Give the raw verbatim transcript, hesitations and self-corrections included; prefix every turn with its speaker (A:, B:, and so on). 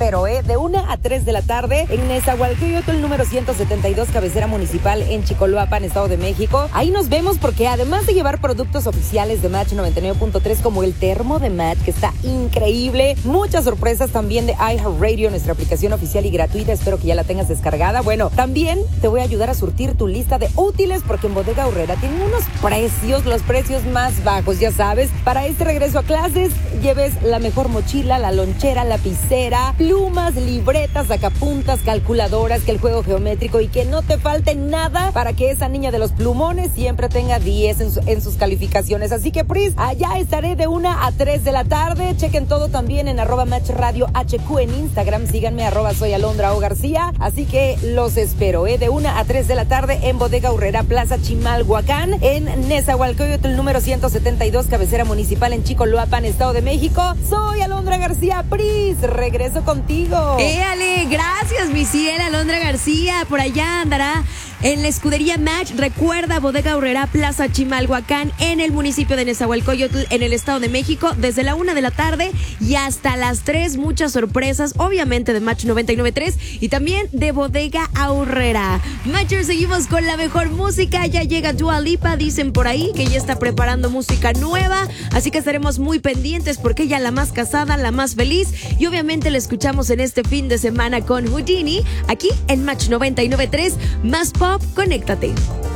A: espero, ¿eh? De una a tres de la tarde en Nezahualcóyotl, el número ciento setenta y dos, cabecera municipal en Chicoloapan, Estado de México. Ahí nos vemos porque además de llevar productos oficiales de Match noventa y nueve punto tres como el termo de Match, que está increíble, muchas sorpresas también de iHeartRadio, nuestra aplicación oficial y gratuita. Espero que ya la tengas descargada. Bueno, también te voy a ayudar a surtir tu lista de útiles porque en Bodega Aurrera tienen unos precios, los precios más bajos, ya sabes. Para este regreso a clases, lleves la mejor mochila, la lonchera, lapicera, plumas, libretas, sacapuntas, calculadoras, que el juego geométrico y que no te falte nada para que esa niña de los plumones siempre tenga diez en, su, en sus calificaciones. Así que, Pris, allá estaré de una a tres de la tarde. Chequen todo también en arroba Match Radio H Q en Instagram. Síganme, arroba soy Alondra O García. Así que los espero, ¿eh? De una a tres de la tarde en Bodega Aurrera, Plaza Chimalhuacán, en Nezahualcóyotl, el número ciento setenta y dos, cabecera municipal en Chicoloapan, Estado de México. Soy Alondra García. Pris, regreso contigo.
B: ¡Éale! Gracias, mi ciela, Alondra García. Por allá andará en la escudería Match. Recuerda, Bodega Aurrera, Plaza Chimalhuacán, en el municipio de Nezahualcóyotl, en el Estado de México, desde la una de la tarde y hasta las tres. Muchas sorpresas, obviamente de Match noventa y nueve punto tres y también de Bodega Aurrera. Matchers, seguimos con la mejor música. Ya llega Dua Lipa, dicen por ahí que ya está preparando música nueva, así que estaremos muy pendientes porque ella la más casada, la más feliz, y obviamente la escuchamos en este fin de semana con Houdini, aquí en Match noventa y nueve punto tres, más pop. Conéctate.